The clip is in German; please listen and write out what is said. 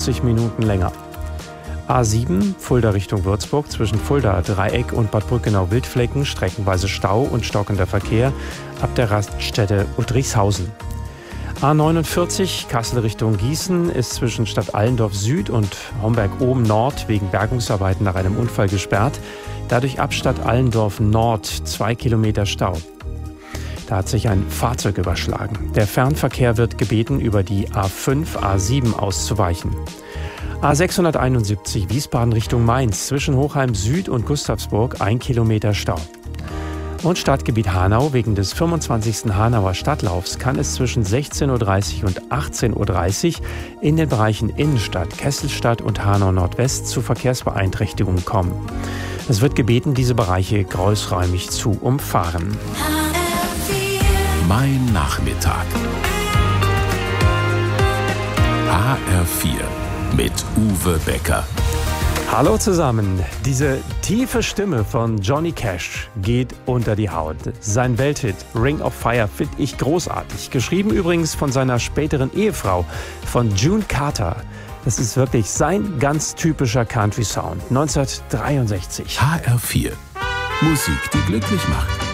50 Minuten länger. A7 Fulda Richtung Würzburg zwischen Fulda Dreieck und Bad Brückenau-Wildflecken streckenweise Stau und stockender Verkehr ab der Raststätte Udrichshausen. A49 Kassel Richtung Gießen ist zwischen Stadt Allendorf Süd und Homberg-Oben Nord wegen Bergungsarbeiten nach einem Unfall gesperrt. Dadurch ab Stadt Allendorf Nord 2 Kilometer Stau. Da hat sich ein Fahrzeug überschlagen. Der Fernverkehr wird gebeten, über die A5, A7 auszuweichen. A671 Wiesbaden Richtung Mainz zwischen Hochheim Süd und Gustavsburg 1 Kilometer Stau. Und Stadtgebiet Hanau wegen des 25. Hanauer Stadtlaufs kann es zwischen 16.30 Uhr und 18.30 Uhr in den Bereichen Innenstadt, Kesselstadt und Hanau Nordwest zu Verkehrsbeeinträchtigungen kommen. Es wird gebeten, diese Bereiche großräumig zu umfahren. Mein Nachmittag. HR4 mit Uwe Becker. Hallo zusammen. Diese tiefe Stimme von Johnny Cash geht unter die Haut. Sein Welthit Ring of Fire finde ich großartig. Geschrieben übrigens von seiner späteren Ehefrau, von June Carter. Das ist wirklich sein ganz typischer Country-Sound. 1963. HR4. Musik, die glücklich macht.